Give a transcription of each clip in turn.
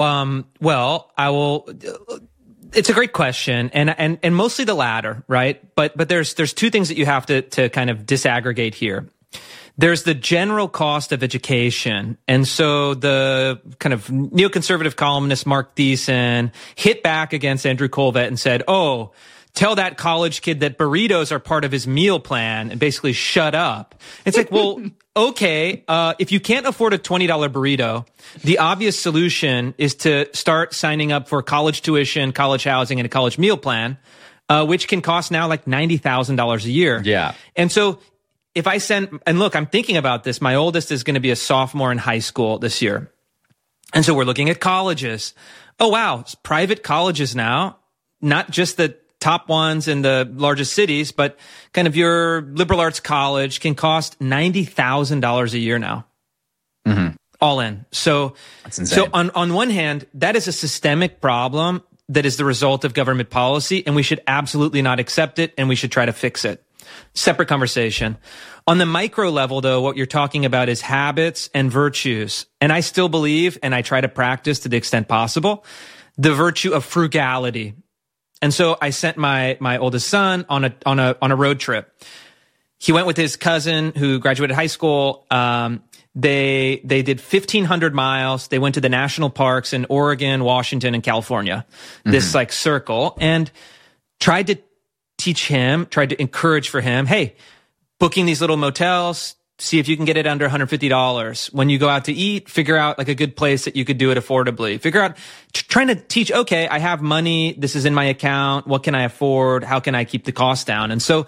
Well, I will. It's a great question, and mostly the latter, right? But there's two things that you have to kind of disaggregate here. There's the general cost of education. And so the kind of neoconservative columnist Mark Thiessen hit back against Andrew Colvett and said, oh, tell that college kid that burritos are part of his meal plan and basically shut up. It's like, well, okay, if you can't afford a $20 burrito, the obvious solution is to start signing up for college tuition, college housing, and a college meal plan, which can cost now like $90,000 a year. Yeah. And so if I send, and look, I'm thinking about this. My oldest is going to be a sophomore in high school this year. And so we're looking at colleges. Oh, wow. It's private colleges now, not just the top ones in the largest cities, but kind of your liberal arts college can cost $90,000 a year now. Mm-hmm. All in. So, that's insane. So on one hand, that is a systemic problem that is the result of government policy, and we should absolutely not accept it, and we should try to fix it. Separate conversation. On the micro level, though, what you're talking about is habits and virtues. And I still believe, and I try to practice to the extent possible, the virtue of frugality. And so I sent my oldest son on a road trip. He went with his cousin who graduated high school. They did 1,500 miles. They went to the national parks in Oregon, Washington, and California. This like circle, and tried to encourage for him, hey, booking these little motels, see if you can get it under $150. When you go out to eat, figure out like a good place that you could do it affordably. Figure out, trying to teach, okay, I have money. This is in my account. What can I afford? How can I keep the cost down? And so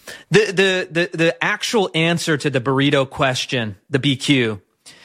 the actual answer to the burrito question, the BQ,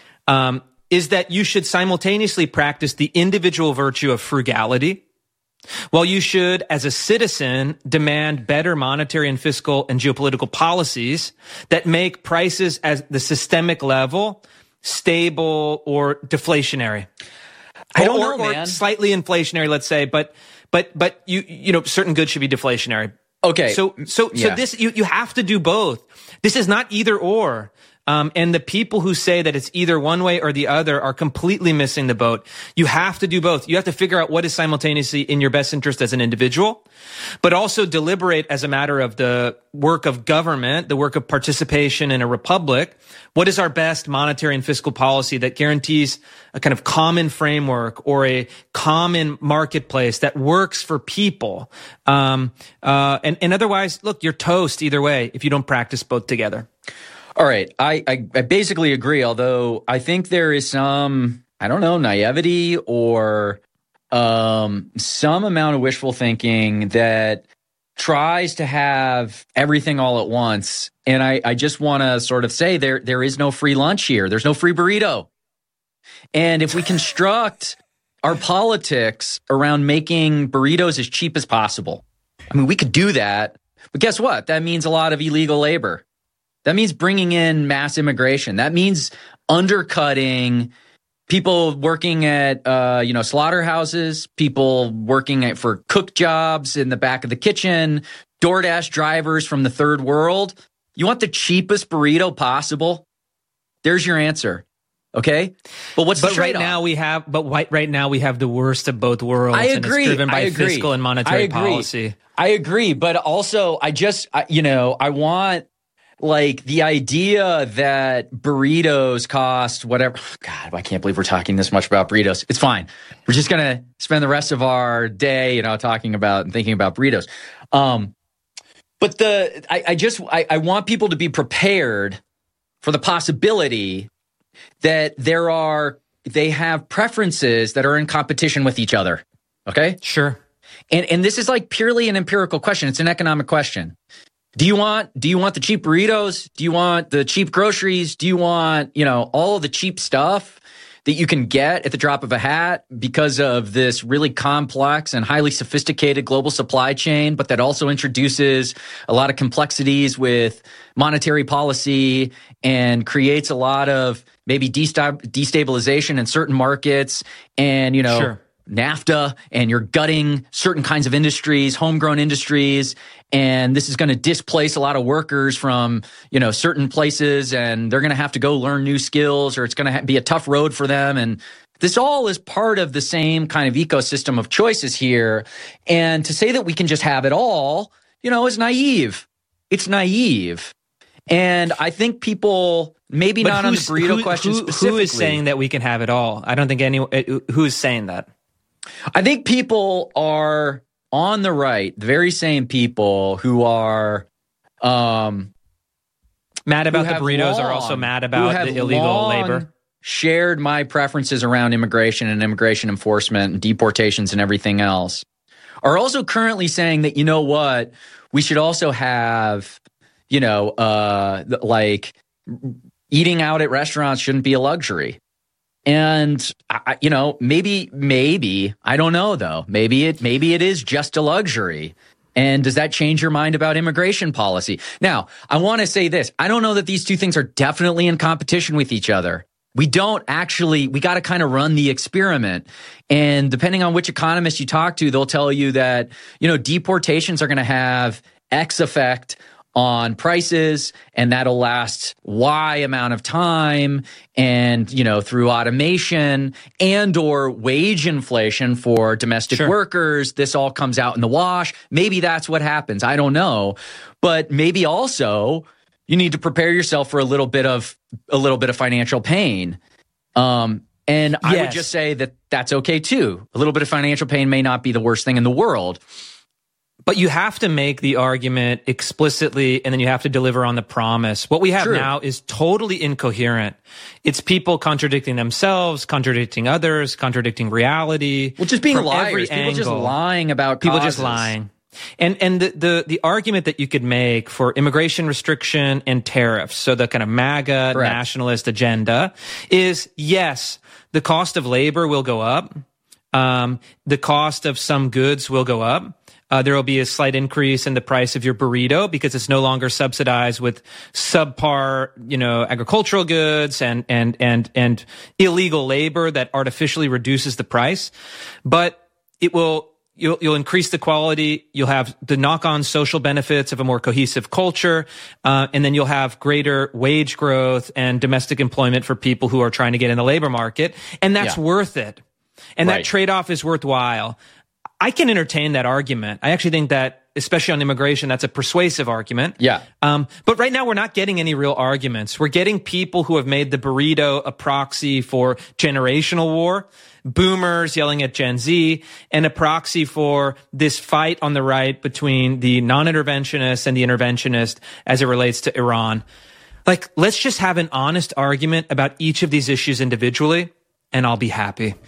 is that you should simultaneously practice the individual virtue of frugality, while you should, as a citizen, demand better monetary and fiscal and geopolitical policies that make prices at the systemic level stable or deflationary. I don't know, man. Or slightly inflationary, let's say, but you know, certain goods should be deflationary. Okay. So this, you have to do both. This is not either or. And the people who say that it's either one way or the other are completely missing the boat. You have to do both. You have to figure out what is simultaneously in your best interest as an individual, but also deliberate as a matter of the work of government, the work of participation in a republic. What is our best monetary and fiscal policy that guarantees a kind of common framework or a common marketplace that works for people? And otherwise, look, you're toast either way if you don't practice both together. All right. I basically agree, although I think there is some, I don't know, naivety or some amount of wishful thinking that tries to have everything all at once. And I just want to sort of say there is no free lunch here. There's no free burrito. And if we construct our politics around making burritos as cheap as possible, I mean, we could do that. But guess what? That means a lot of illegal labor. That means bringing in mass immigration. That means undercutting people working at, slaughterhouses, people working for cook jobs in the back of the kitchen, DoorDash drivers from the third world. You want the cheapest burrito possible? There's your answer. Okay, but what's the trade-off? Right now we have the worst of both worlds. I agree. And it's driven by fiscal and monetary policy. I agree, but also I want. Like the idea that burritos cost whatever. God, I can't believe we're talking this much about burritos. It's fine. We're just going to spend the rest of our day, talking about and thinking about burritos. But I want people to be prepared for the possibility that they have preferences that are in competition with each other. Okay? Sure. And this is like purely an empirical question. It's an economic question. Do you want the cheap burritos? Do you want the cheap groceries? Do you want, all of the cheap stuff that you can get at the drop of a hat because of this really complex and highly sophisticated global supply chain, but that also introduces a lot of complexities with monetary policy and creates a lot of maybe destabilization in certain markets and, Sure. NAFTA, and you're gutting certain kinds of industries, homegrown industries, and this is going to displace a lot of workers from, certain places, and they're going to have to go learn new skills, or it's going to be a tough road for them, and This all is part of the same kind of ecosystem of choices here. And to say that we can just have it all, is naive. It's naive. And I think people, maybe not on the burrito question specifically. Who is saying that we can have it all? I don't think who is saying that? I think people are on the right, the very same people who are mad about the burritos are also mad about the illegal labor. Shared my preferences around immigration and immigration enforcement and deportations and everything else, are also currently saying that, what, we should also have, like eating out at restaurants shouldn't be a luxury. And, maybe, I don't know though, maybe it is just a luxury. And does that change your mind about immigration policy? Now, I want to say this. I don't know that these two things are definitely in competition with each other. We got to kind of run the experiment. And depending on which economist you talk to, they'll tell you that, deportations are going to have X effect on prices, and that'll last Y amount of time, and, through automation and or wage inflation for domestic workers, this all comes out in the wash. Maybe that's what happens. I don't know. But maybe also you need to prepare yourself for a little bit of financial pain. And I would just say that that's okay too. A little bit of financial pain may not be the worst thing in the world. But you have to make the argument explicitly, and then you have to deliver on the promise. What we have now is totally incoherent. It's people contradicting themselves, contradicting others, contradicting reality. Well, just being liars. People just lying about causes. People just lying. And the argument that you could make for immigration restriction and tariffs, so the kind of MAGA nationalist agenda, is yes, the cost of labor will go up. The cost of some goods will go up. There will be a slight increase in the price of your burrito because it's no longer subsidized with subpar, agricultural goods and illegal labor that artificially reduces the price. But you'll increase the quality. You'll have the knock-on social benefits of a more cohesive culture. And then you'll have greater wage growth and domestic employment for people who are trying to get in the labor market. And that's worth it. And that trade-off is worthwhile. I can entertain that argument. I actually think that, especially on immigration, that's a persuasive argument. Yeah. But right now we're not getting any real arguments. We're getting people who have made the burrito a proxy for generational war, boomers yelling at Gen Z, and a proxy for this fight on the right between the non-interventionist and the interventionist as it relates to Iran. Like, let's just have an honest argument about each of these issues individually, and I'll be happy.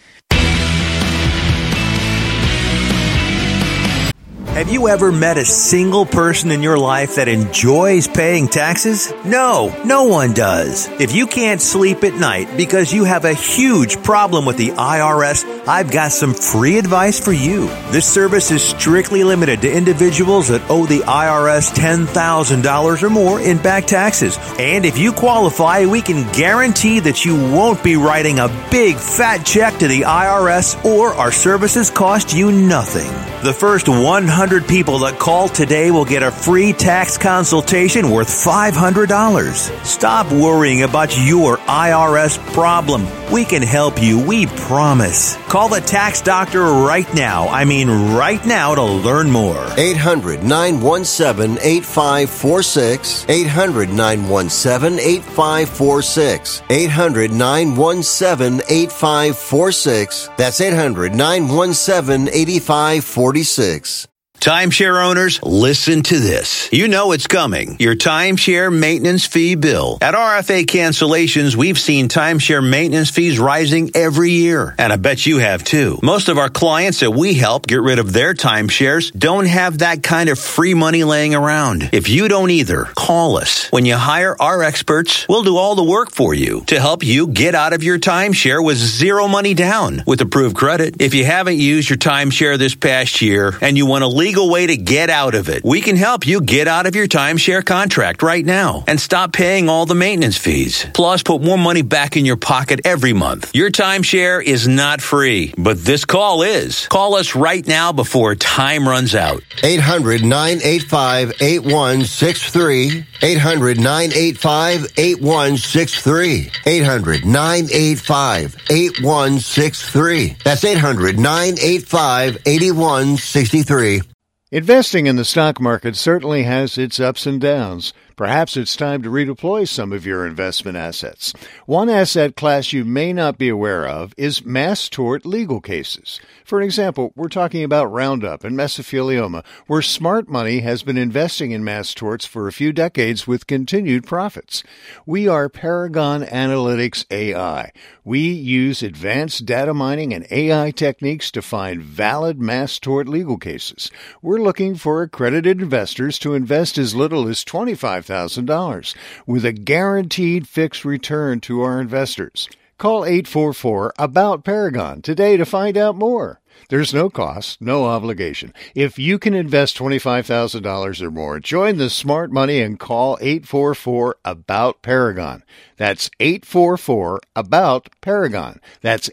Have you ever met a single person in your life that enjoys paying taxes? No one does. If you can't sleep at night because you have a huge problem with the IRS, I've got some free advice for you. This service is strictly limited to individuals that owe the IRS $10,000 or more in back taxes. And if you qualify, we can guarantee that you won't be writing a big fat check to the IRS, or our services cost you nothing. The first 100 people that call today will get a free tax consultation worth $500. Stop worrying about your IRS problem. We can help you, we promise. Call the tax doctor right now. I mean right now, to learn more. 800-917-8546. 800-917-8546. 800-917-8546. That's 800-917-8546. Timeshare owners, listen to this. You know it's coming. Your timeshare maintenance fee bill. At RFA Cancellations, we've seen timeshare maintenance fees rising every year. And I bet you have too. Most of our clients that we help get rid of their timeshares don't have that kind of free money laying around. If you don't either, call us. When you hire our experts, we'll do all the work for you to help you get out of your timeshare with zero money down with approved credit. If you haven't used your timeshare this past year and you want to legal way to get out of it. We can help you get out of your timeshare contract right now and stop paying all the maintenance fees. Plus, put more money back in your pocket every month. Your timeshare is not free, but this call is. Call us right now before time runs out. 800-985-8163. 800-985-8163. 800-985-8163. That's 800-985-8163. Investing in the stock market certainly has its ups and downs. Perhaps it's time to redeploy some of your investment assets. One asset class you may not be aware of is mass tort legal cases. For example, we're talking about Roundup and mesothelioma, where smart money has been investing in mass torts for a few decades with continued profits. We are Paragon Analytics AI. We use advanced data mining and AI techniques to find valid mass tort legal cases. We're looking for accredited investors to invest as little as $25,000 with a guaranteed fixed return to our investors. Call 844-ABOUT-PARAGON today to find out more. There's no cost, no obligation. If you can invest $25,000 or more, join the smart money and call 844-ABOUT-PARAGON. That's 844-ABOUT-PARAGON. That's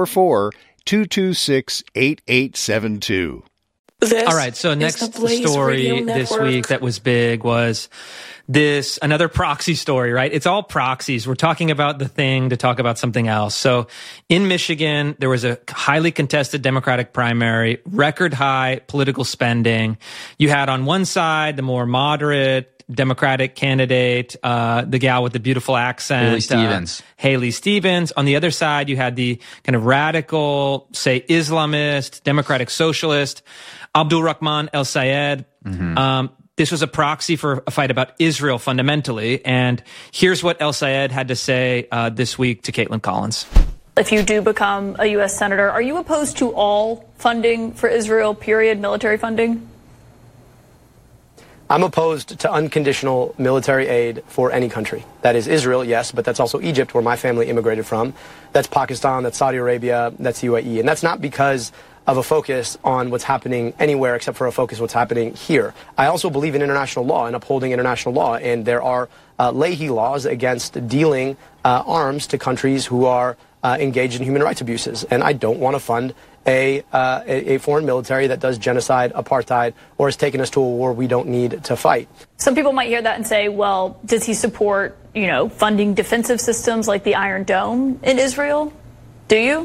844-226-8872. All right, so next story this week that was big was another proxy story, right? It's all proxies. We're talking about the thing to talk about something else. So in Michigan, there was a highly contested Democratic primary, record high political spending. You had on one side the more moderate Democratic candidate, the gal with the beautiful accent, Haley Stevens. On the other side, you had the kind of radical, say, Islamist, Democratic Socialist, Abdul Rahman El Sayed. This was a proxy for a fight about Israel fundamentally. And here's what El Sayed had to say this week to Caitlin Collins. If you do become a U.S. Senator, are you opposed to all funding for Israel, period, military funding? I'm opposed to unconditional military aid for any country. That is Israel, yes, but that's also Egypt, where my family immigrated from. That's Pakistan, that's Saudi Arabia, that's UAE. And that's not because of a focus on what's happening anywhere except for a focus on what's happening here. I also believe in international law and upholding international law, and there are Leahy laws against dealing arms to countries who are engaged in human rights abuses. And I don't want to fund a foreign military that does genocide, apartheid, or has taken us to a war we don't need to fight. Some people might hear that and say, well, does he support, funding defensive systems like the Iron Dome in Israel? Do you?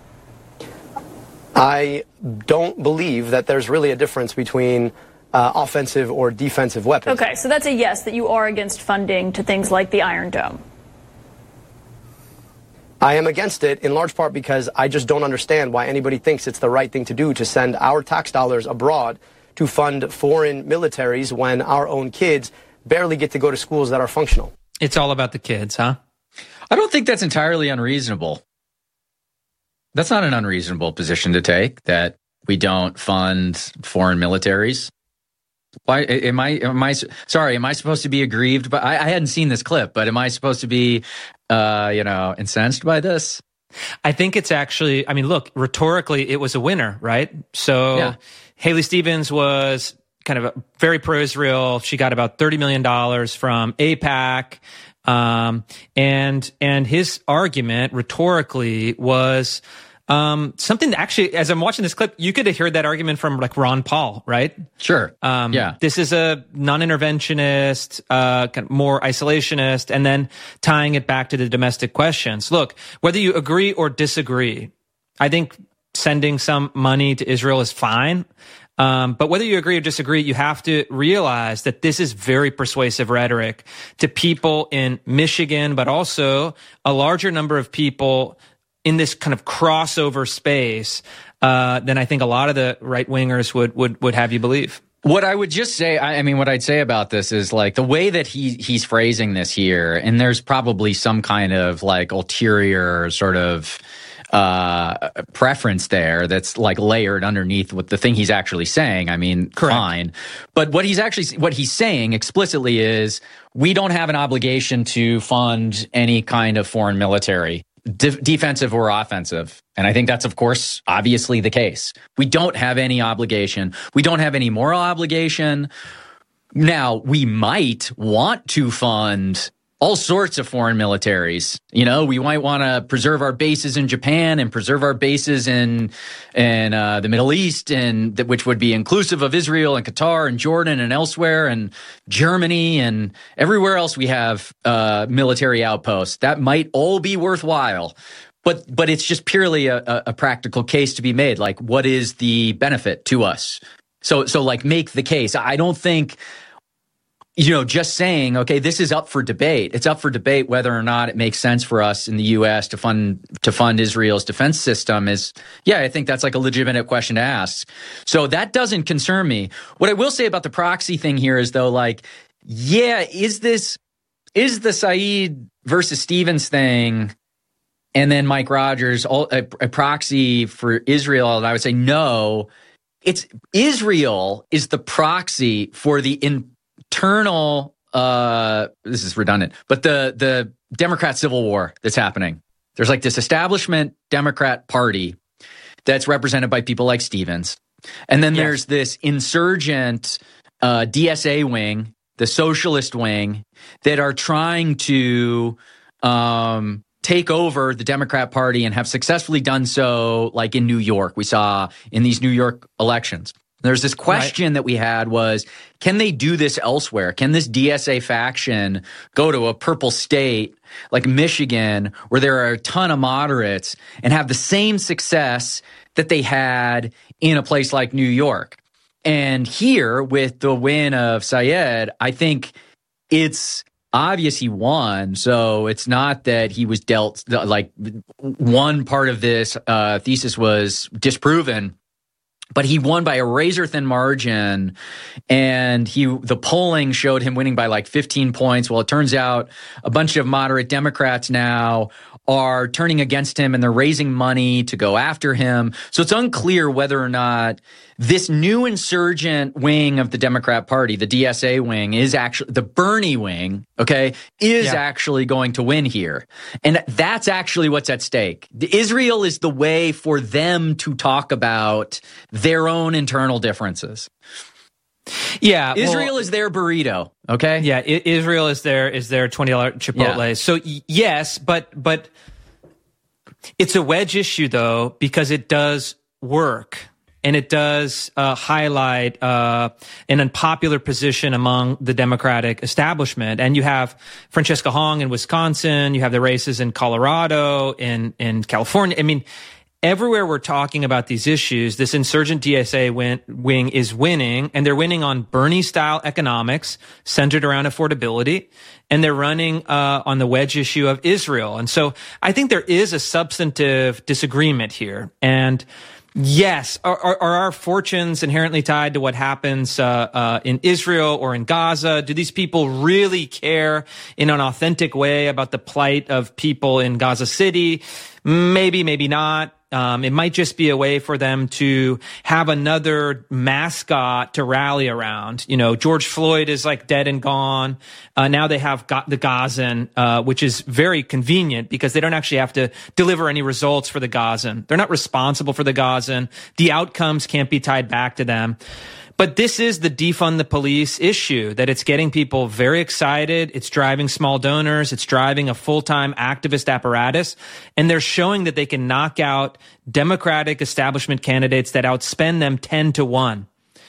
I don't believe that there's really a difference between offensive or defensive weapons. Okay, so that's a yes, that you are against funding to things like the Iron Dome. I am against it in large part because I just don't understand why anybody thinks it's the right thing to do to send our tax dollars abroad to fund foreign militaries when our own kids barely get to go to schools that are functional. It's all about the kids, huh? I don't think that's entirely unreasonable. That's not an unreasonable position to take, that we don't fund foreign militaries. Why am I supposed to be aggrieved? But I hadn't seen this clip, but am I supposed to be, incensed by this? I think it's actually, look, rhetorically, it was a winner, right? So yeah. Haley Stevens was kind of very pro-Israel. She got about $30 million from AIPAC. And his argument rhetorically was something that actually, as I'm watching this clip, you could have heard that argument from like Ron Paul, right? Sure. Yeah. This is a non-interventionist, kind of more isolationist, and then tying it back to the domestic questions. Look, whether you agree or disagree, I think sending some money to Israel is fine. But whether you agree or disagree, you have to realize that this is very persuasive rhetoric to people in Michigan, but also a larger number of people in this kind of crossover space than I think a lot of the right-wingers would have you believe. What I would just say, what I'd say about this is like the way that he's phrasing this here, and there's probably some kind of like ulterior sort of preference there that's like layered underneath what the thing he's actually saying. Correct. Fine. But what he's saying explicitly is we don't have an obligation to fund any kind of foreign military defensive or offensive. And I think that's, of course, obviously the case. We don't have any obligation. We don't have any moral obligation. Now, we might want to fund all sorts of foreign militaries. You know, we might want to preserve our bases in Japan and preserve our bases in the Middle East, and which would be inclusive of Israel and Qatar and Jordan and elsewhere, and Germany and everywhere else we have military outposts. That might all be worthwhile. But it's just purely a practical case to be made. Like, what is the benefit to us? So like, make the case. I don't think, just saying, okay, this is up for debate. It's up for debate whether or not it makes sense for us in the U.S. to fund Israel's defense system is, I think that's like a legitimate question to ask. So that doesn't concern me. What I will say about the proxy thing here is, though, like, is the Said versus Stevens thing and then Mike Rogers a proxy for Israel? And I would say no. It's Israel is the proxy for the internal, this is redundant, but the Democrat civil war that's happening. There's like this establishment Democrat party that's represented by people like Stevens. And then there's this insurgent DSA wing, the socialist wing, that are trying to take over the Democrat Party and have successfully done so, like in New York. We saw in these New York elections. There's this question that we had was, can they do this elsewhere? Can this DSA faction go to a purple state like Michigan, where there are a ton of moderates, and have the same success that they had in a place like New York? And here, with the win of Syed, I think it's obvious he won. So it's not that he was dealt, like, one part of this thesis was disproven, but he won by a razor-thin margin, and the polling showed him winning by like 15 points. Well, it turns out a bunch of moderate Democrats now are turning against him, and they're raising money to go after him. So it's unclear whether or not this new insurgent wing of the Democrat Party, the DSA wing, is actually the Bernie wing, actually going to win here. And that's actually what's at stake. Israel is the way for them to talk about their own internal differences. Yeah, Israel is their burrito. Okay. Yeah, Israel is their $20 Chipotle. Yeah. So yes, but it's a wedge issue though, because it does work, and it does highlight an unpopular position among the Democratic establishment. And you have Francesca Hong in Wisconsin. You have the races in Colorado, in California. I mean, everywhere we're talking about these issues, this insurgent DSA wing is winning, and they're winning on Bernie-style economics centered around affordability, and they're running on the wedge issue of Israel. And so I think there is a substantive disagreement here. And yes, are our fortunes inherently tied to what happens in Israel or in Gaza? Do these people really care in an authentic way about the plight of people in Gaza City? Maybe, maybe not. It might just be a way for them to have another mascot to rally around. George Floyd is like dead and gone. Now they have got the Gazan, which is very convenient because they don't actually have to deliver any results for the Gazan. They're not responsible for the Gazan. The outcomes can't be tied back to them. But this is the defund the police issue, that it's getting people very excited. It's driving small donors. It's driving a full-time activist apparatus. And they're showing that they can knock out Democratic establishment candidates that outspend them 10-1.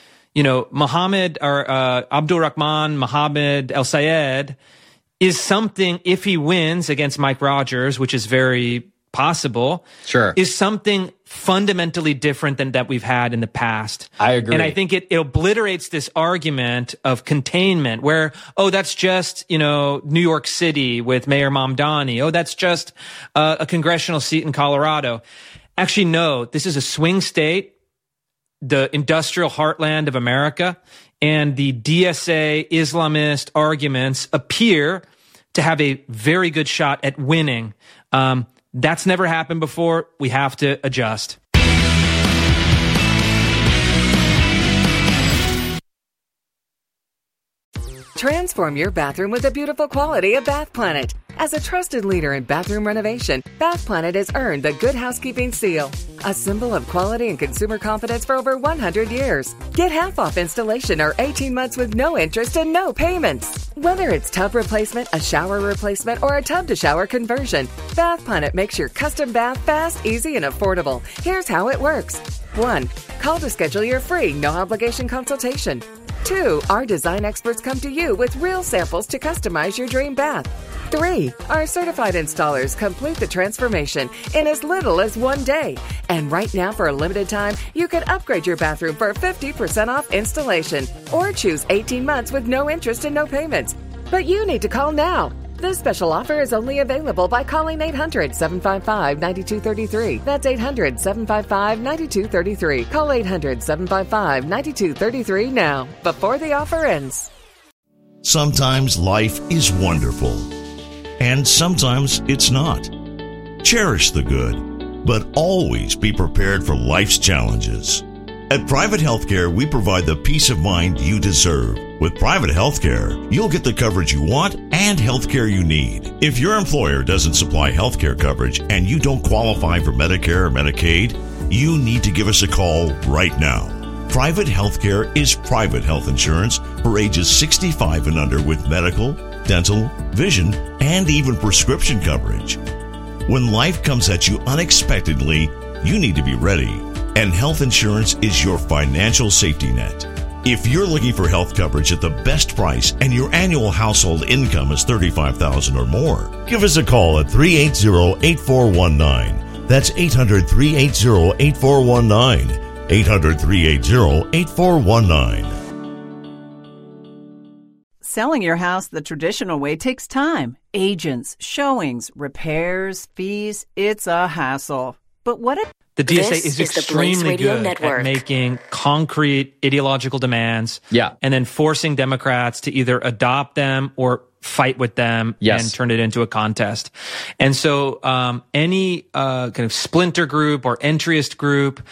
Mohammed or Abdul Rahman Mohammed El Sayed is something, if he wins against Mike Rogers, which is very possible, is something fundamentally different than that we've had in the past. I agree. And I think it obliterates this argument of containment where, that's just, New York City with Mayor Mamdani. That's just a congressional seat in Colorado. Actually, no, this is a swing state, the industrial heartland of America, and the DSA Islamist arguments appear to have a very good shot at winning. That's never happened before. We have to adjust. Transform your bathroom with the beautiful quality of Bath Planet. As a trusted leader in bathroom renovation, Bath Planet has earned the Good Housekeeping seal, a symbol of quality and consumer confidence for over 100 years. Get half off installation or 18 months with no interest and no payments. Whether it's tub replacement, a shower replacement, or a tub-to-shower conversion, Bath Planet makes your custom bath fast, easy, and affordable. Here's how it works. 1. Call to schedule your free, no-obligation consultation. 2. Our design experts come to you with real samples to customize your dream bath. 3. Our certified installers complete the transformation in as little as 1 day. And right now, for a limited time, you can upgrade your bathroom for 50% off installation or choose 18 months with no interest and no payments. But you need to call now. This special offer is only available by calling 800-755-9233. That's 800-755-9233. Call 800-755-9233 now, before the offer ends. Sometimes life is wonderful, and sometimes it's not. Cherish the good, but always be prepared for life's challenges. At Private Healthcare, we provide the peace of mind you deserve. With Private Healthcare, you'll get the coverage you want and healthcare you need. If your employer doesn't supply healthcare coverage and you don't qualify for Medicare or Medicaid, you need to give us a call right now. Private Healthcare is private health insurance for ages 65 and under with medical, dental, vision, and even prescription coverage. When life comes at you unexpectedly, you need to be ready. And health insurance is your financial safety net. If you're looking for health coverage at the best price and your annual household income is $35,000 or more, give us a call at 380-8419. That's 800-380-8419. 800-380-8419. Selling your house the traditional way takes time. Agents, showings, repairs, fees. It's a hassle. But what if the DSA is extremely good at making concrete ideological demands and then forcing Democrats to either adopt them or fight with them and turn it into a contest. And so any kind of splinter group or entryist group,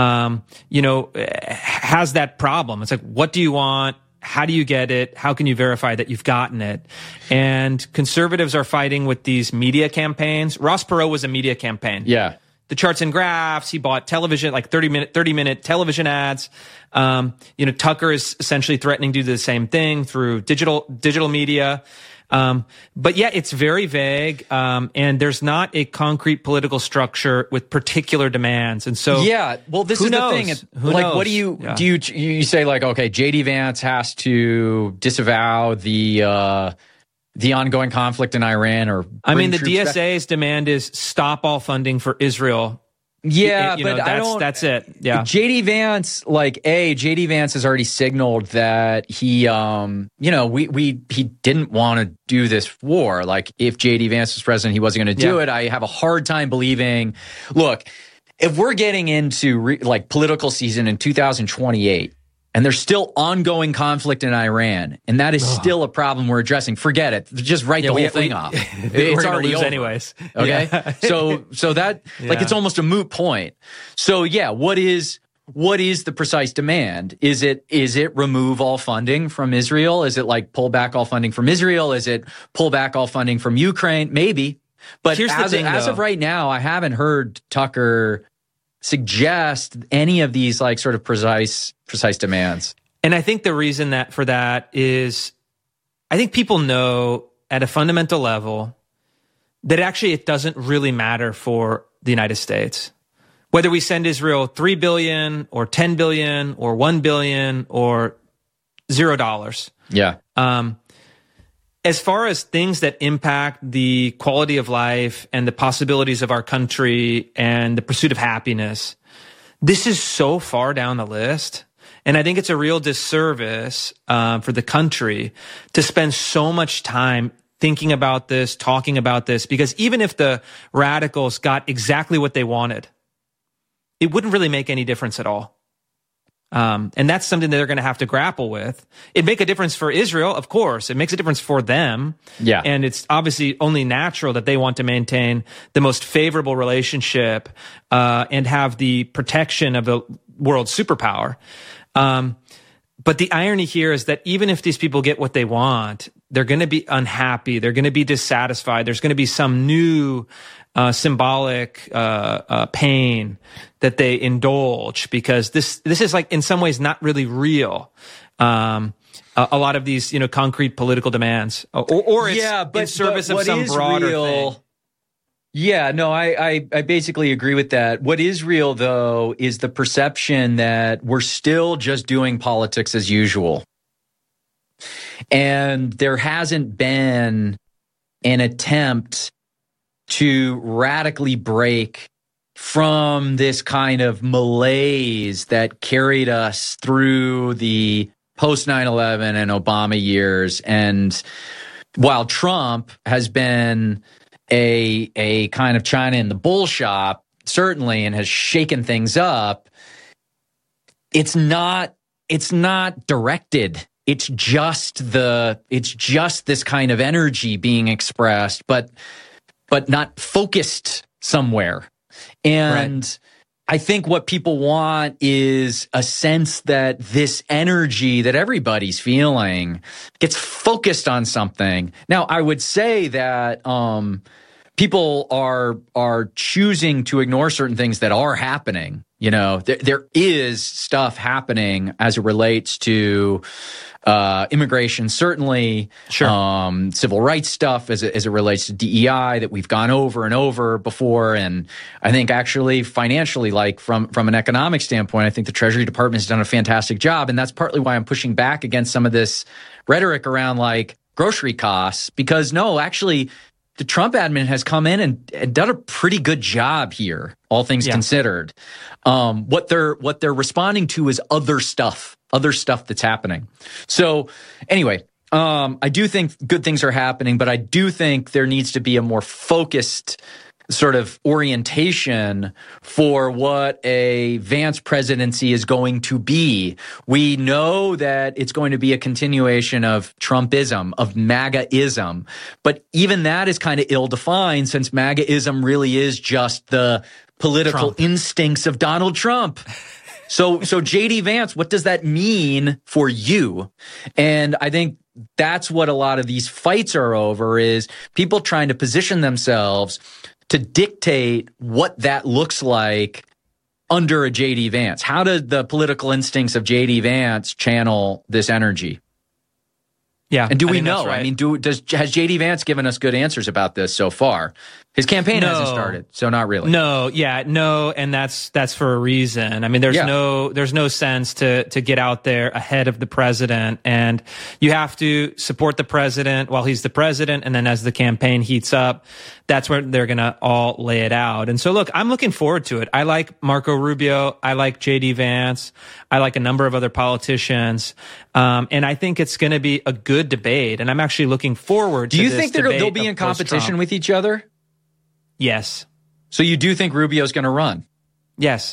has that problem. It's like, what do you want? How do you get it? How can you verify that you've gotten it? And conservatives are fighting with these media campaigns. Ross Perot was a media campaign. Yeah. The charts and graphs. He bought television, like 30-minute television ads. Tucker is essentially threatening to do the same thing through digital media. But yeah, it's very vague. And there's not a concrete political structure with particular demands. And so, this is the thing. Who knows? What do you say, like, okay, JD Vance has to disavow the ongoing conflict in Iran, or the DSA's demand is stop all funding for Israel. Yeah, that's it. Yeah. JD Vance, JD Vance has already signaled that he didn't want to do this war. Like, if JD Vance was president, he wasn't going to do it. I have a hard time believing. Look, if we're getting into political season in 2028, and there's still ongoing conflict in Iran, and that is still a problem we're addressing. Forget it. Just write the whole thing off. It's already over. Anyways. Okay? Yeah. So that, it's almost a moot point. So what is the precise demand? Is it remove all funding from Israel? Is it pull back all funding from Israel? Is it pull back all funding from Ukraine? Maybe. But here's as of right now, I haven't heard Tucker suggest any of these sort of precise demands. And I think the reason for that is, I think people know at a fundamental level that actually it doesn't really matter for the United States. Whether we send Israel $3 billion or $10 billion or $1 billion or $0. Yeah. As far as things that impact the quality of life and the possibilities of our country and the pursuit of happiness, this is so far down the list. And I think it's a real disservice for the country to spend so much time thinking about this, talking about this, because even if the radicals got exactly what they wanted, it wouldn't really make any difference at all. And that's something that they're going to have to grapple with. It'd make a difference for Israel, of course. It makes a difference for them. Yeah. And it's obviously only natural that they want to maintain the most favorable relationship and have the protection of the world superpower. But the irony here is that even if these people get what they want, they're going to be unhappy. They're going to be dissatisfied. There's going to be some new symbolic pain that they indulge, because this is like in some ways not really real. A lot of these, concrete political demands, or it's in service of some broader thing. Yeah, no, I basically agree with that. What is real, though, is the perception that we're still just doing politics as usual. And there hasn't been an attempt to radically break from this kind of malaise that carried us through the post 9/11 and Obama years. And while Trump has been a kind of China in the bull shop, certainly, and has shaken things up, it's not directed. It's just this kind of energy being expressed, but not focused somewhere. And right. I think what people want is a sense that this energy that everybody's feeling gets focused on something. Now, I would say that people are choosing to ignore certain things that are happening. There is stuff happening as it relates to immigration, certainly, sure. Civil rights stuff as it relates to DEI that we've gone over and over before. And I think actually financially, like from an economic standpoint, I think the Treasury Department has done a fantastic job. And that's partly why I'm pushing back against some of this rhetoric around like grocery costs, because no, actually, the Trump admin has come in and done a pretty good job here, all things considered. What they're responding to is other stuff that's happening. So anyway, I do think good things are happening, but I do think there needs to be a more focused sort of orientation for what a Vance presidency is going to be. We know that it's going to be a continuation of Trumpism, of MAGA-ism, but even that is kind of ill-defined, since MAGA-ism really is just the political instincts of Donald Trump. So JD Vance, what does that mean for you? And I think that's what a lot of these fights are over, is people trying to position themselves to dictate what that looks like under a J.D. Vance. How do the political instincts of J.D. Vance channel this energy? Yeah. And do we know? Right. I mean, has J.D. Vance given us good answers about this so far? His campaign hasn't started, so not really. No, and that's for a reason. I mean, there's no sense to get out there ahead of the president, and you have to support the president while he's the president, and then as the campaign heats up, that's where they're going to all lay it out. And so, look, I'm looking forward to it. I like Marco Rubio, I like J.D. Vance, I like a number of other politicians, and I think it's going to be a good debate. And I'm actually looking forward to this. Do you think they'll be in competition with each other? Yes. So you do think Rubio's going to run? Yes.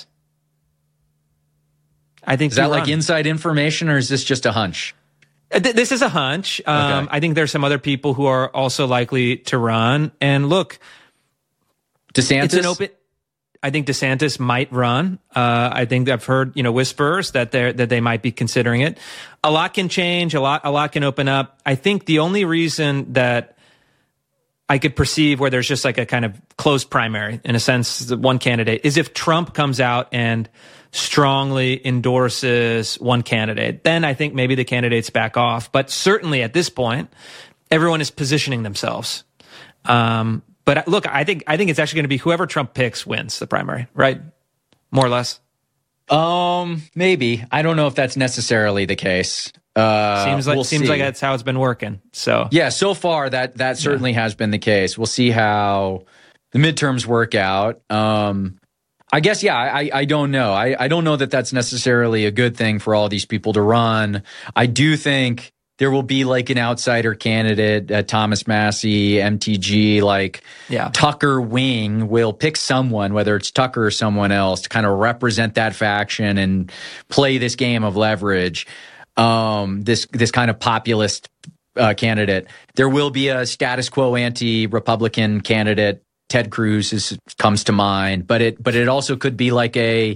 I think. Is that like inside information, or is this just a hunch? This is a hunch. Okay. I think there's some other people who are also likely to run. And look, DeSantis. I think DeSantis might run. I think I've heard whispers that they might be considering it. A lot can change. A lot can open up. I think the only reason that I could perceive where there's just like a kind of closed primary, in a sense, the one candidate, is if Trump comes out and strongly endorses one candidate. Then I think maybe the candidates back off. But certainly at this point, everyone is positioning themselves. But look, I think it's actually going to be whoever Trump picks wins the primary, right? More or less. Maybe. I don't know if that's necessarily the case. Seems like that's how it's been working. So yeah, so far that certainly has been the case. We'll see how the midterms work out. I guess, I don't know. I don't know that that's necessarily a good thing for all these people to run. I do think there will be like an outsider candidate, Thomas Massie, MTG, Tucker Wing will pick someone, whether it's Tucker or someone else, to kind of represent that faction and play this game of leverage. This kind of populist candidate. There will be a status quo anti-Republican candidate. Ted Cruz comes to mind, but it also could be like a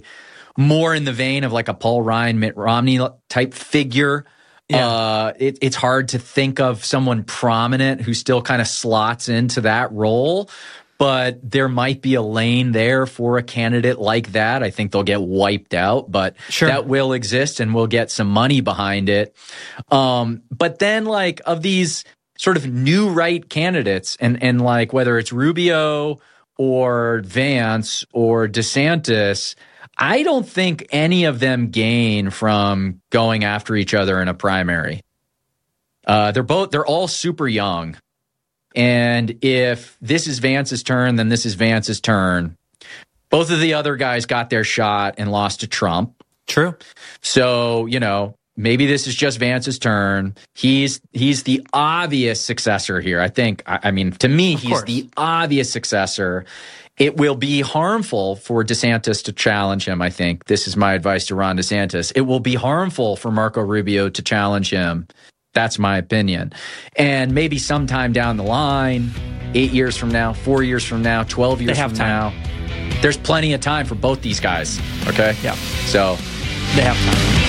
more in the vein of like a Paul Ryan, Mitt Romney type figure. Yeah. It's hard to think of someone prominent who still kind of slots into that role. But there might be a lane there for a candidate like that. I think they'll get wiped out, but that will exist and we'll get some money behind it. But then like of these sort of new right candidates and like whether it's Rubio or Vance or DeSantis, I don't think any of them gain from going after each other in a primary. They're all super young. And if this is Vance's turn, then this is Vance's turn. Both of the other guys got their shot and lost to Trump. True. So, maybe this is just Vance's turn. He's the obvious successor here. I think, to me, he's the obvious successor. It will be harmful for DeSantis to challenge him, I think. This is my advice to Ron DeSantis. It will be harmful for Marco Rubio to challenge him. That's my opinion. And maybe sometime down the line, 8 years from now, 4 years from now, 12 years from now, there's plenty of time for both these guys. Okay? Yeah. So they have time.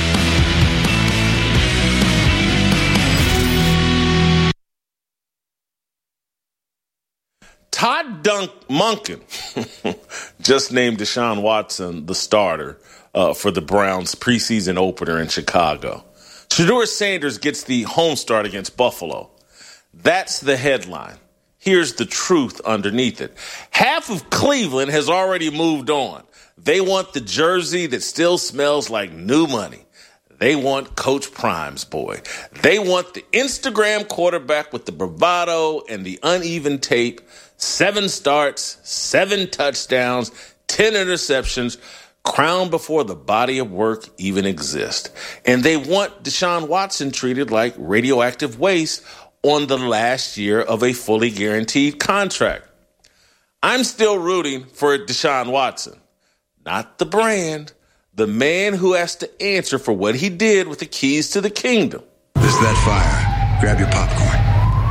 Todd Monken just named Deshaun Watson the starter for the Browns preseason opener in Chicago. Shedeur Sanders gets the home start against Buffalo. That's the headline. Here's the truth underneath it. Half of Cleveland has already moved on. They want the jersey that still smells like new money. They want Coach Prime's boy. They want the Instagram quarterback with the bravado and the uneven tape. 7 starts, 7 touchdowns, 10 interceptions, crowned before the body of work even exists. And they want Deshaun Watson treated like radioactive waste on the last year of a fully guaranteed contract. I'm still rooting for Deshaun Watson, not the brand, the man who has to answer for what he did with the keys to the kingdom. This is that fire. Grab your popcorn.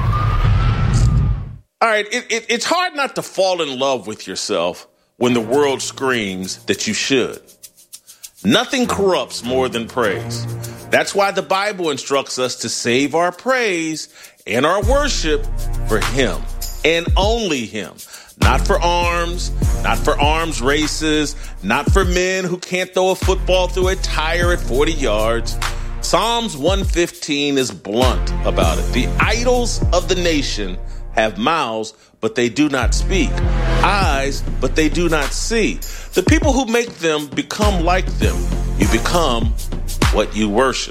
All right, it's hard not to fall in love with yourself when the world screams that you should. Nothing corrupts more than praise. That's why the Bible instructs us to save our praise and our worship for Him and only Him. Not for arms, not for arms races, not for men who can't throw a football through a tire at 40 yards. Psalms 115 is blunt about it. The idols of the nation have mouths, but they do not speak. Eyes, but they do not see. The people who make them become like them. You become what you worship.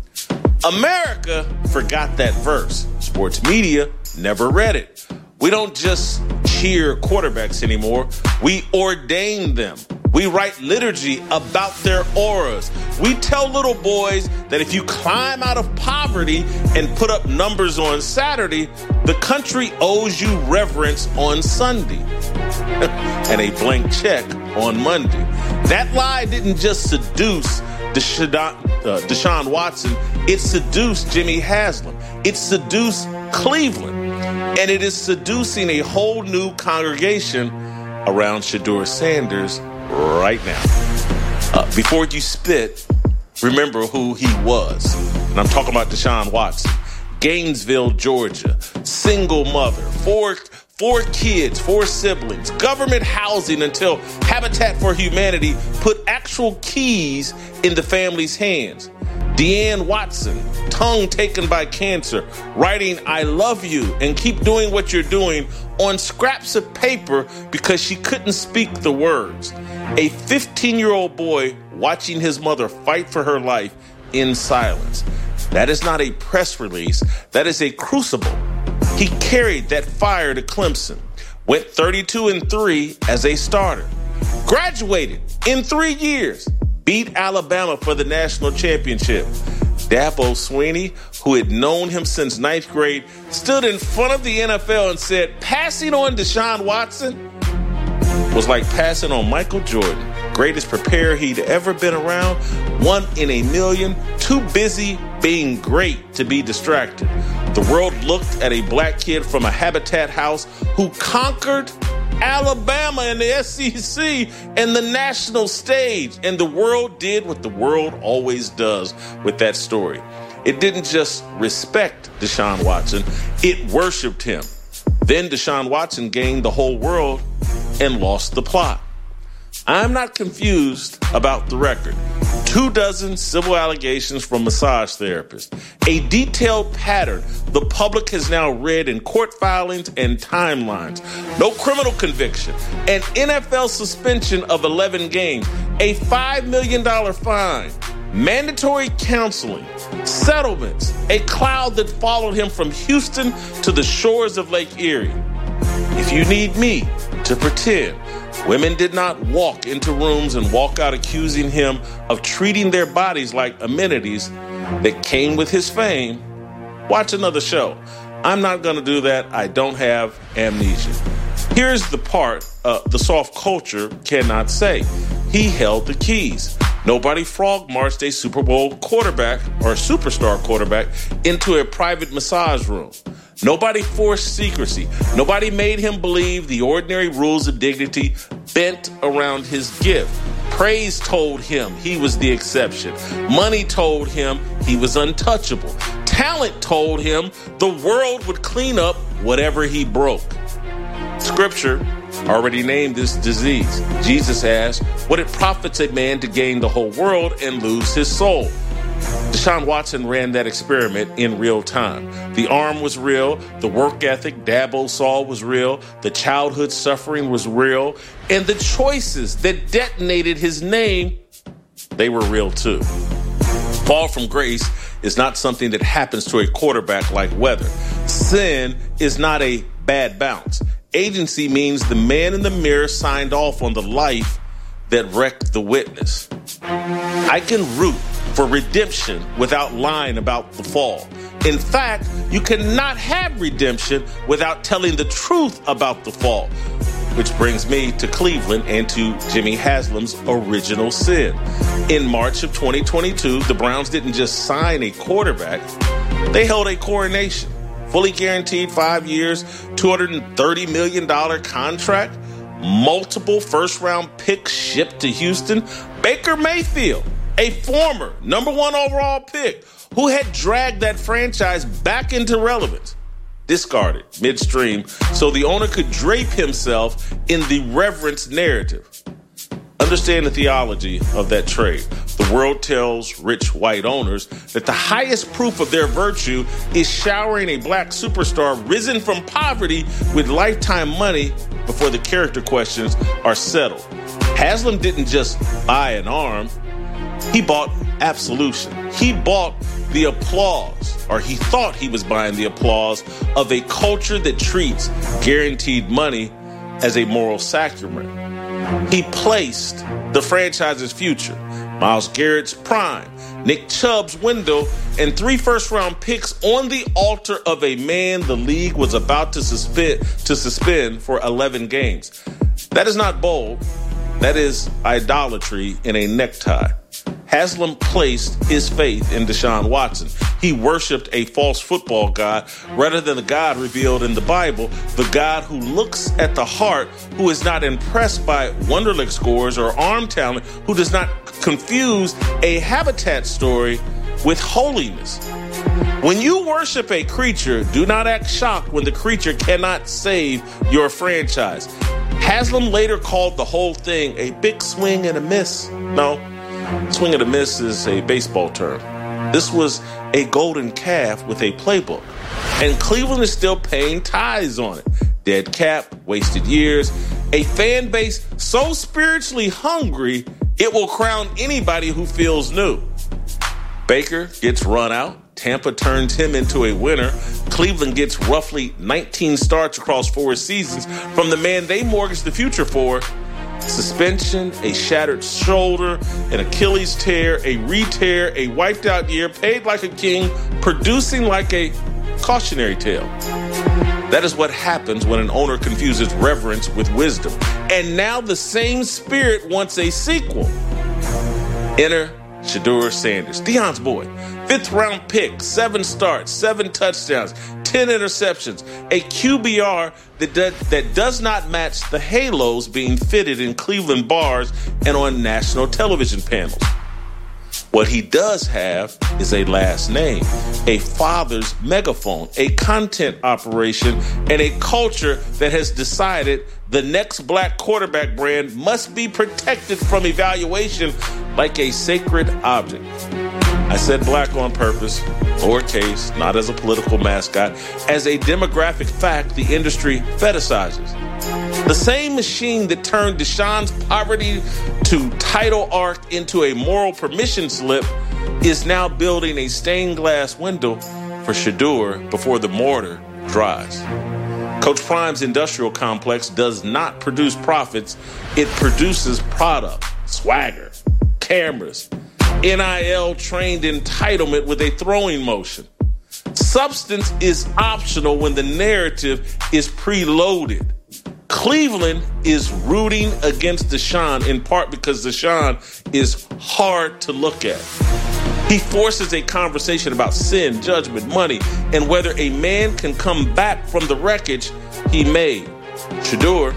America forgot that verse. Sports media never read it. We don't just cheer quarterbacks anymore. We ordain them. We write liturgy about their auras. We tell little boys that if you climb out of poverty and put up numbers on Saturday, the country owes you reverence on Sunday and a blank check on Monday. That lie didn't just seduce Deshaun Watson. It seduced Jimmy Haslam. It seduced Cleveland. And it is seducing a whole new congregation around Shedeur Sanders right now. Before you spit, remember who he was. And I'm talking about Deshaun Watson. Gainesville, Georgia. Single mother. Four kids, 4 siblings. Government housing until Habitat for Humanity put actual keys in the family's hands. Deanne Watson, tongue taken by cancer, writing I love you and keep doing what you're doing on scraps of paper because she couldn't speak the words. A 15-year-old boy watching his mother fight for her life in silence. That is not a press release. That is a crucible. He carried that fire to Clemson, went 32-3 as a starter, graduated in 3 years, beat Alabama for the national championship. Dabo Swinney, who had known him since 9th grade, stood in front of the NFL and said, passing on Deshaun Watson was like passing on Michael Jordan, greatest preparer he'd ever been around, 1 in a million, too busy being great to be distracted. The world looked at a black kid from a Habitat house who conquered Alabama and the SEC and the national stage. And the world did what the world always does with that story. It didn't just respect Deshaun Watson, it worshiped him. Then Deshaun Watson gained the whole world and lost the plot. I'm not confused about the record. 24 civil allegations from massage therapists. A detailed pattern the public has now read in court filings and timelines. No criminal conviction. An NFL suspension of 11 games. A $5 million fine. Mandatory counseling. Settlements. A cloud that followed him from Houston to the shores of Lake Erie. If you need me to pretend women did not walk into rooms and walk out accusing him of treating their bodies like amenities that came with his fame, watch another show. I'm not going to do that. I don't have amnesia. Here's the part the soft culture cannot say. He held the keys. Nobody frog-marched a Super Bowl quarterback or superstar quarterback into a private massage room. Nobody forced secrecy. Nobody made him believe the ordinary rules of dignity bent around his gift. Praise told him he was the exception. Money told him he was untouchable. Talent told him the world would clean up whatever he broke. Scripture already named this disease. Jesus asked, what it profits a man to gain the whole world and lose his soul? Deshaun Watson ran that experiment in real time. The arm was real. The work ethic Dabo saw was real. The childhood suffering was real. And the choices that detonated his name, they were real too. Fall from grace is not something that happens to a quarterback like weather. Sin is not a bad bounce. Agency means the man in the mirror signed off on the life that wrecked the witness. I can root for redemption without lying about the fall. In fact, you cannot have redemption without telling the truth about the fall. Which brings me to Cleveland and to Jimmy Haslam's original sin. In March of 2022, the Browns didn't just sign a quarterback, they held a coronation. Fully guaranteed 5 years, $230 million contract, multiple first-round picks shipped to Houston. Baker Mayfield, a former number 1 overall pick who had dragged that franchise back into relevance, discarded midstream so the owner could drape himself in the reverence narrative. Understand the theology of that trade. The world tells rich white owners that the highest proof of their virtue is showering a black superstar risen from poverty with lifetime money before the character questions are settled. Haslam didn't just buy an arm. He bought absolution. He bought the applause, or he thought he was buying the applause of a culture that treats guaranteed money as a moral sacrament. He placed the franchise's future, Myles Garrett's prime, Nick Chubb's window, and 3 first-round picks on the altar of a man the league was about to suspend for 11 games. That is not bold. That is idolatry in a necktie. Haslam placed his faith in Deshaun Watson. He worshiped a false football god rather than the God revealed in the Bible, the God who looks at the heart, who is not impressed by Wonderlic scores or arm talent, who does not confuse a habitat story with holiness. When you worship a creature, do not act shocked when the creature cannot save your franchise. Haslam later called the whole thing a big swing and a miss. No, swing and a miss is a baseball term. This was a golden calf with a playbook. And Cleveland is still paying tithes on it. Dead cap, wasted years, a fan base so spiritually hungry, it will crown anybody who feels new. Baker gets run out. Tampa turns him into a winner. Cleveland gets roughly 19 starts across 4 seasons from the man they mortgaged the future for. Suspension, a shattered shoulder, an Achilles tear, a re-tear, a wiped out year, paid like a king, producing like a cautionary tale. That is what happens when an owner confuses reverence with wisdom. And now the same spirit wants a sequel. Enter Shedeur Sanders, Deion's boy. 5th round pick, 7 starts, 7 touchdowns, 10 interceptions, a QBR that does not match the halos being fitted in Cleveland bars and on national television panels. What he does have is a last name, a father's megaphone, a content operation, and a culture that has decided the next black quarterback brand must be protected from evaluation like a sacred object. I said black on purpose, lowercase, not as a political mascot. As a demographic fact, the industry fetishizes. The same machine that turned Deshaun's poverty to title arc into a moral permission slip is now building a stained glass window for Shedeur before the mortar dries. Coach Prime's industrial complex does not produce profits. It produces product, swagger, cameras, NIL-trained entitlement with a throwing motion. Substance is optional when the narrative is preloaded. Cleveland is rooting against Deshaun in part because Deshaun is hard to look at. He forces a conversation about sin, judgment, money, and whether a man can come back from the wreckage he made. Shedeur,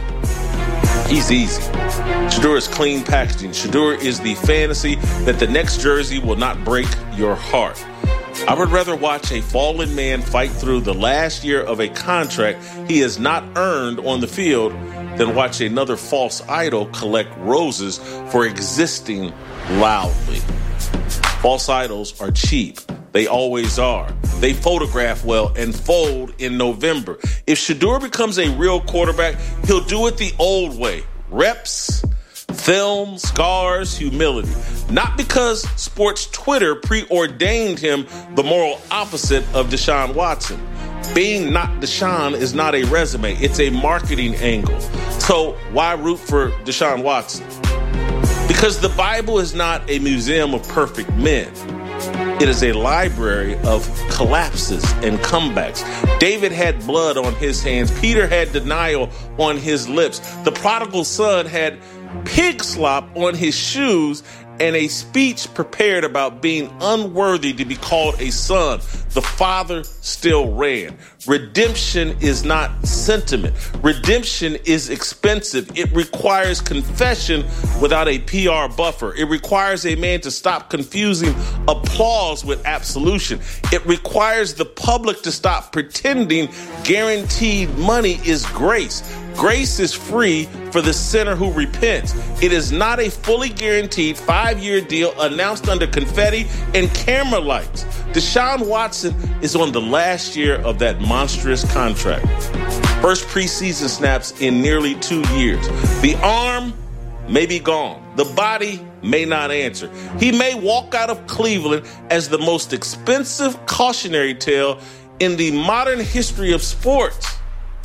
he's easy. Shedeur is clean packaging. Shedeur is the fantasy that the next jersey will not break your heart. I would rather watch a fallen man fight through the last year of a contract he has not earned on the field than watch another false idol collect roses for existing loudly. False idols are cheap. They always are. They photograph well and fold in November. If Shedeur becomes a real quarterback, he'll do it the old way. Reps, film, scars, humility. Not because sports Twitter preordained him the moral opposite of Deshaun Watson. Being not Deshaun is not a resume. It's a marketing angle. So why root for Deshaun Watson? Because the Bible is not a museum of perfect men. It is a library of collapses and comebacks. David had blood on his hands. Peter had denial on his lips. The prodigal son had pig slop on his shoes and a speech prepared about being unworthy to be called a son. The father still ran. Redemption is not sentiment. Redemption is expensive. It requires confession without a PR buffer. It requires a man to stop confusing applause with absolution. It requires the public to stop pretending guaranteed money is grace. Grace is free for the sinner who repents. It is not a fully guaranteed 5-year deal announced under confetti and camera lights. Deshaun Watson is on the last year of that monstrous contract. First preseason snaps in nearly 2 years. The arm may be gone. The body may not answer. He may walk out of Cleveland as the most expensive cautionary tale in the modern history of sports.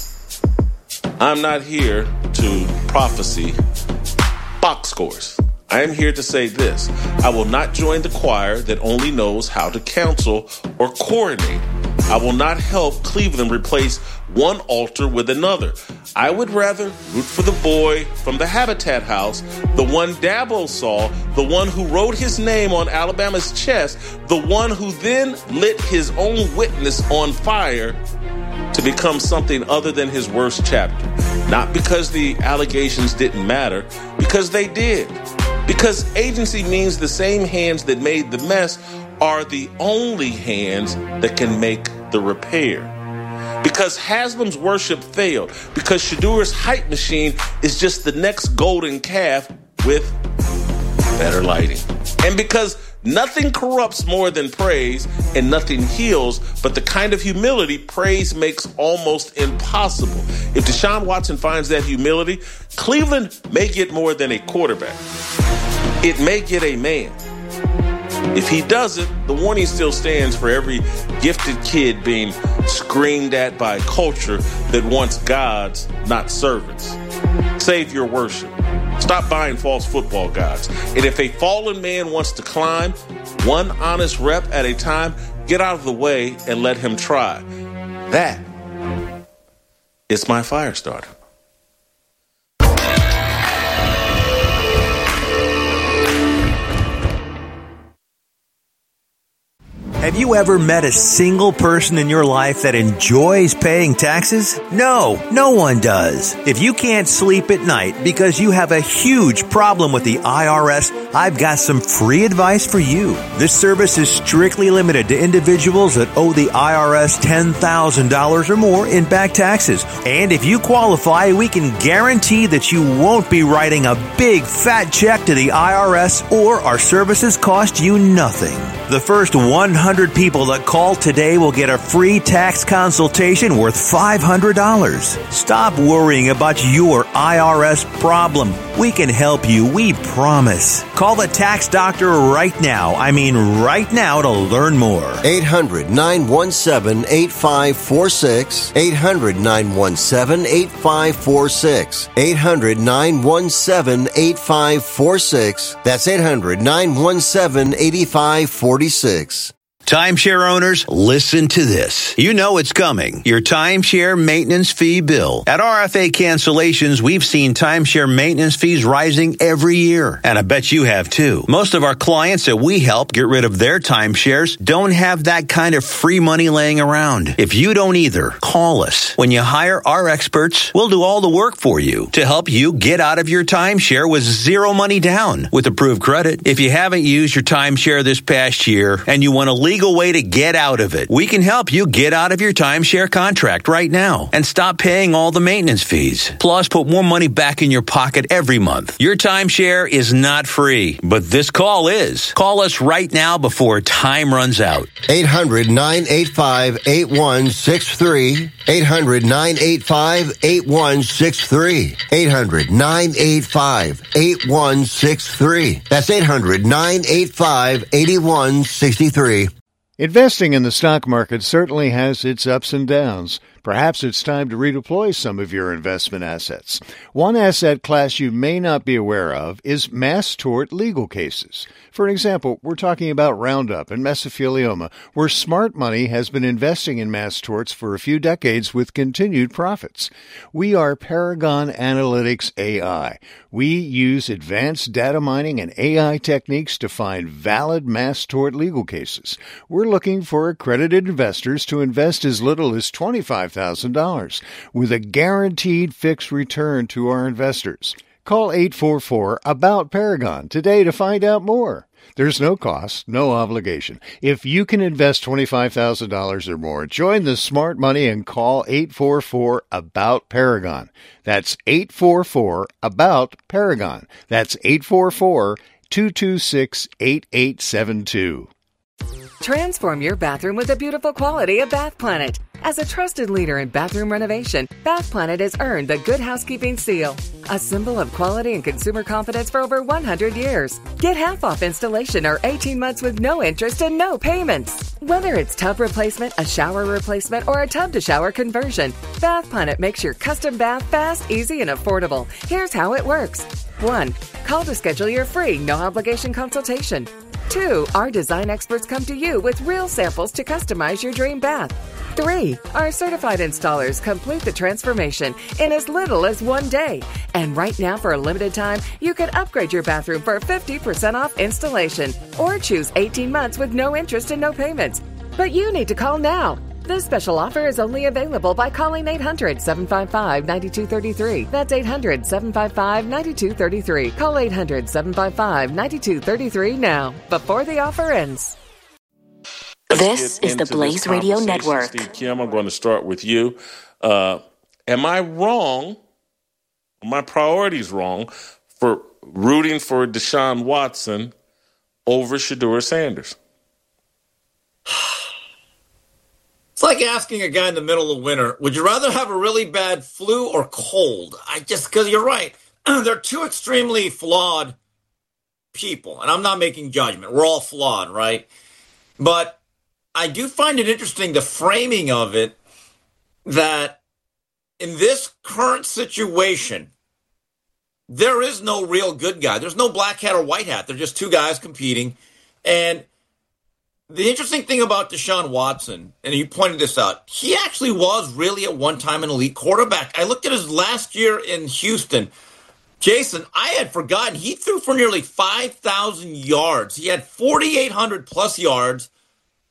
I'm not here to prophesy box scores. I am here to say this. I will not join the choir that only knows how to counsel or coordinate. I will not help Cleveland replace one altar with another. I would rather root for the boy from the Habitat House, the one Dabo saw, the one who wrote his name on Alabama's chest, the one who then lit his own witness on fire to become something other than his worst chapter. Not because the allegations didn't matter, because they did. Because agency means the same hands that made the mess are the only hands that can make the repair. Because Haslam's worship failed. Because Shedeur's hype machine is just the next golden calf with better lighting. And because nothing corrupts more than praise and nothing heals, but the kind of humility praise makes almost impossible. If Deshaun Watson finds that humility, Cleveland may get more than a quarterback. It may get a man. If he doesn't, the warning still stands for every gifted kid being screamed at by a culture that wants gods, not servants. Save your worship. Stop buying false football gods. And if a fallen man wants to climb, one honest rep at a time, get out of the way and let him try. That is my fire starter. Have you ever met a single person in your life that enjoys paying taxes? No, no one does. If you can't sleep at night because you have a huge problem with the IRS, I've got some free advice for you. This service is strictly limited to individuals that owe the IRS $10,000 or more in back taxes. And if you qualify, we can guarantee that you won't be writing a big fat check to the IRS, or our services cost you nothing. The first 100 people that call today will get a free tax consultation worth $500. Stop worrying about your IRS problem. We can help you, we promise. Call the tax doctor right now. I mean right now to learn more. 800-917-8546. 800-917-8546. 800-917-8546. That's 800-917-8546. Timeshare owners, listen to this. You know it's coming. Your timeshare maintenance fee bill. At RFA Cancellations, we've seen timeshare maintenance fees rising every year. And I bet you have too. Most of our clients that we help get rid of their timeshares don't have that kind of free money laying around. If you don't either, call us. When you hire our experts, we'll do all the work for you to help you get out of your timeshare with zero money down with approved credit. If you haven't used your timeshare this past year and you want a legal way to get out of it, we can help you get out of your timeshare contract right now and stop paying all the maintenance fees. Plus, put more money back in your pocket every month. Your timeshare is not free, but this call is. Call us right now before time runs out. 800-985-8163. 800-985-8163. 800-985-8163. That's 800-985-8163. Investing in the stock market certainly has its ups and downs. Perhaps it's time to redeploy some of your investment assets. One asset class you may not be aware of is mass tort legal cases. For example, we're talking about Roundup and mesothelioma, where smart money has been investing in mass torts for a few decades with continued profits. We are Paragon Analytics AI. We use advanced data mining and AI techniques to find valid mass tort legal cases. We're looking for accredited investors to invest as little as $25,000 with a guaranteed fixed return to our investors. Call 844-ABOUT-PARAGON today to find out more. There's no cost, no obligation. If you can invest $25,000 or more, join the smart money and call 844-ABOUT-PARAGON. That's 844-ABOUT-PARAGON. That's 844-226-8872. Transform your bathroom with the beautiful quality of Bath Planet. As a trusted leader in bathroom renovation, Bath Planet has earned the Good Housekeeping Seal, a symbol of quality and consumer confidence for over 100 years. Get half off installation or 18 months with no interest and no payments. Whether it's tub replacement, a shower replacement, or a tub-to-shower conversion, Bath Planet makes your custom bath fast, easy, and affordable. Here's how it works. 1. Call to schedule your free, no-obligation consultation. 2. Our design experts come to you with real samples to customize your dream bath. 3. Our certified installers complete the transformation in as little as 1 day. And right now, for a limited time, you can upgrade your bathroom for 50% off installation or choose 18 months with no interest and no payments. But you need to call now. This special offer is only available by calling 800-755-9233. That's 800-755-9233. Call 800-755-9233 now, before the offer ends. This is the Blaze Radio Network. Steve Kim, I'm going to start with you. Am I wrong, my priorities wrong, for rooting for Deshaun Watson over Shedeur Sanders? It's like asking a guy in the middle of winter, would you rather have a really bad flu or cold? Because you're right. They're two extremely flawed people, and I'm not making judgment. We're all flawed, right? But I do find it interesting, the framing of it, that in this current situation, there is no real good guy. There's no black hat or white hat. They're just two guys competing. And the interesting thing about Deshaun Watson, and you pointed this out, he actually was really at one time an elite quarterback. I looked at his last year in Houston. Jason, I had forgotten he threw for nearly 5,000 yards. He had 4,800 plus yards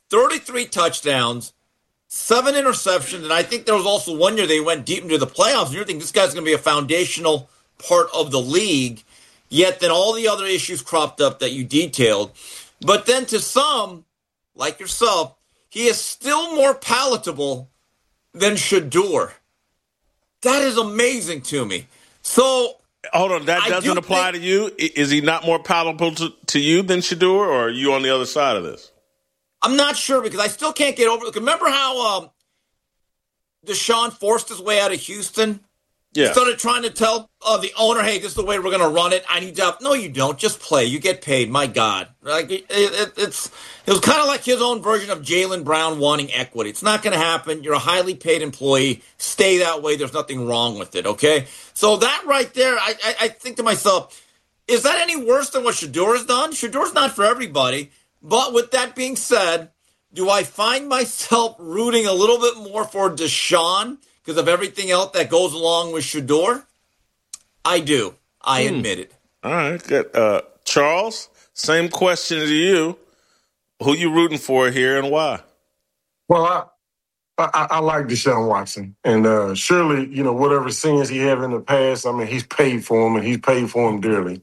33 touchdowns, 7 interceptions, and I think there was also one year they went deep into the playoffs, and you're thinking this guy's going to be a foundational part of the league, yet then all the other issues cropped up that you detailed. But then to some, like yourself, he is still more palatable than Shedeur. That is amazing to me. So, hold on, that doesn't apply to you? Is he not more palatable to you than Shedeur, or are you on the other side of this? I'm not sure because I still can't get over it. Remember how Deshaun forced his way out of Houston? Yeah. He started trying to tell the owner, hey, this is the way we're going to run it. I need to. No, you don't. Just play. You get paid. My God. Like it was kind of like his own version of Jaylen Brown wanting equity. It's not going to happen. You're a highly paid employee. Stay that way. There's nothing wrong with it, okay? So that right there, I think to myself, is that any worse than what Shedeur has done? Shedeur's not for everybody. But with that being said, do I find myself rooting a little bit more for Deshaun because of everything else that goes along with Shedeur? I do. I admit it. All right, good. Charles, same question to you. Who you rooting for here and why? Well, I like Deshaun Watson. And surely, whatever sins he have in the past, I mean, he's paid for them, and he's paid for them dearly.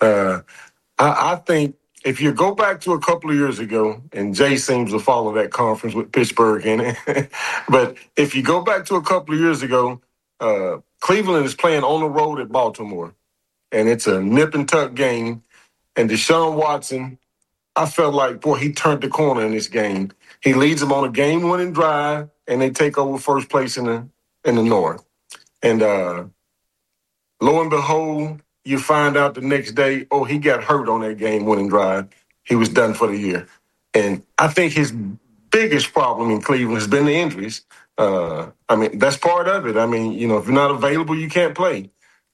I think if you go back to a couple of years ago, and Jay seems to follow that conference with Pittsburgh in it, but if you go back to a couple of years ago, Cleveland is playing on the road at Baltimore, and it's a nip-and-tuck game, and Deshaun Watson, I felt like, boy, he turned the corner in this game. He leads them on a game-winning drive, and they take over first place in the North. And lo and behold, you find out the next day, oh, he got hurt on that game-winning drive. He was done for the year. And I think his biggest problem in Cleveland has been the injuries. I mean, that's part of it. I mean, if you're not available, you can't play.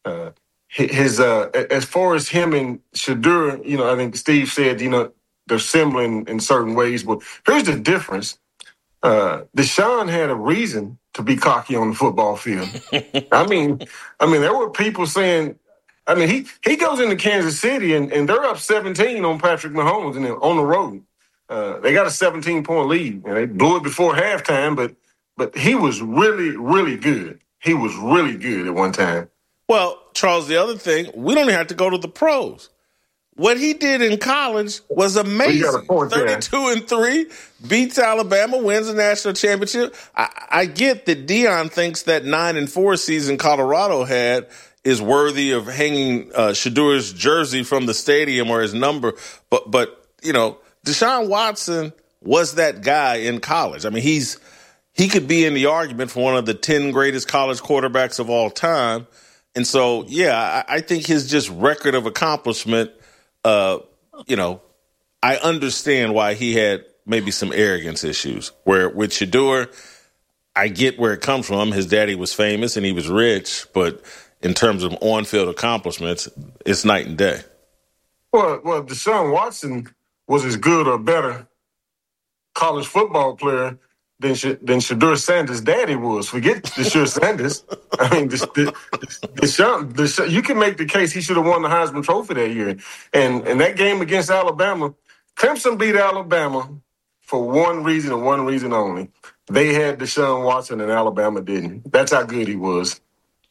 As far as him and Shedeur, I think Steve said, they're similar in certain ways. But here's the difference. Deshaun had a reason to be cocky on the football field. I mean, there were people saying, he goes into Kansas City and they're up 17 on Patrick Mahomes and on the road. They got a 17-point lead. And they blew it before halftime, but he was really, really good. He was really good at one time. Well, Charles, the other thing, we don't even have to go to the pros. What he did in college was amazing. 32-3, beats Alabama, wins the national championship. I get that Deion thinks that 9-4 season Colorado had is worthy of hanging Shedeur's jersey from the stadium or his number. But Deshaun Watson was that guy in college. I mean, he could be in the argument for one of the 10 greatest college quarterbacks of all time. And so, yeah, I think his just record of accomplishment, I understand why he had maybe some arrogance issues. Where with Shedeur, I get where it comes from. His daddy was famous and he was rich, but in terms of on-field accomplishments, it's night and day. Well, Deshaun Watson was as good or better college football player than Shedeur Sanders' daddy was. Forget Deshaun Sanders. I mean, Deshaun, you can make the case he should have won the Heisman Trophy that year. And that game against Alabama, Clemson beat Alabama for one reason and one reason only. They had Deshaun Watson and Alabama didn't. That's how good he was.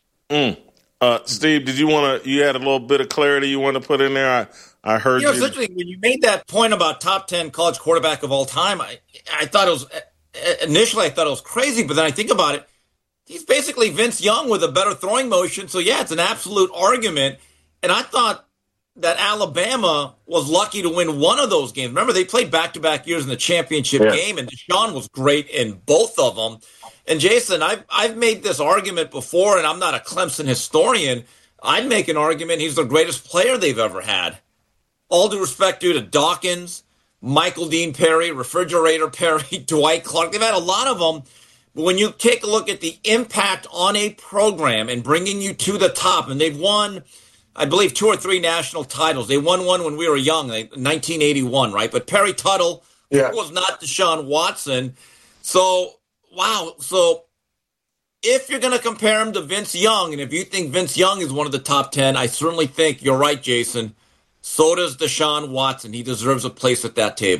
Steve, you had a little bit of clarity you want to put in there? I heard you. It's interesting. When you made that point about top 10 college quarterback of all time, I thought it was initially I thought it was crazy, but then I think about it. He's basically Vince Young with a better throwing motion. So, yeah, it's an absolute argument. And I thought that Alabama was lucky to win one of those games. Remember, they played back-to-back years in the championship game, and Deshaun was great in both of them. And, Jason, I've made this argument before, and I'm not a Clemson historian. I'd make an argument he's the greatest player they've ever had. All due respect due to Dawkins, Michael Dean Perry, Refrigerator Perry, Dwight Clark. They've had a lot of them. But when you take a look at the impact on a program and bringing you to the top, and they've won, I believe, 2 or 3 national titles. They won one when we were young, 1981, right? But Perry Tuttle was not Deshaun Watson. So, wow. So if you're going to compare him to Vince Young, and if you think Vince Young is one of the top 10, I certainly think you're right, Jason. So does Deshaun Watson. He deserves a place at that table.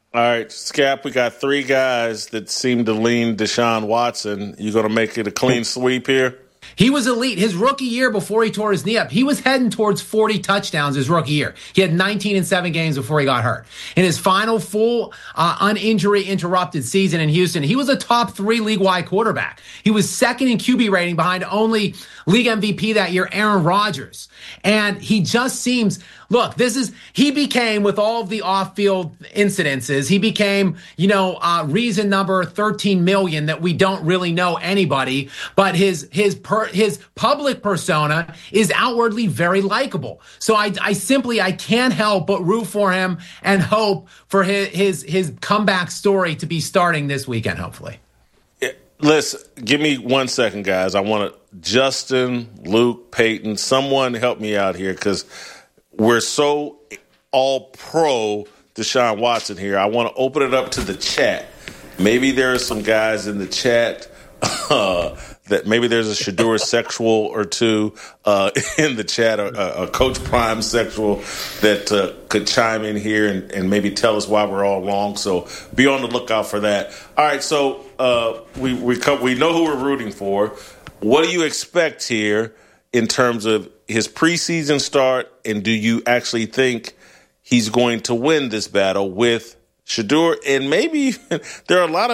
All right, Scap, we got three guys that seem to lean Deshaun Watson. You going to make it a clean sweep here? He was elite. His rookie year before he tore his knee up, he was heading towards 40 touchdowns his rookie year. He had 19 in 7 games before he got hurt. In his final full uninjury interrupted season in Houston, he was a top 3 league-wide quarterback. He was second in QB rating behind only league MVP that year, Aaron Rodgers. And he just seems, look, he became, with all of the off-field incidences, he became, reason number 13 million that we don't really know anybody, but his public persona is outwardly very likable. So I can't help but root for him and hope for his comeback story to be starting this weekend, hopefully. Listen, give me 1 second, guys. I want Justin, Luke, Peyton, someone help me out here because we're so all pro Deshaun Watson here. I want to open it up to the chat. Maybe there are some guys in the chat that maybe there's a Shedeur sexual or two in the chat, a Coach Prime sexual that could chime in here and maybe tell us why we're all wrong. So be on the lookout for that. All right, so we know who we're rooting for. What do you expect here in terms of his preseason start, and do you actually think he's going to win this battle with Shedeur? And maybe there are a lot of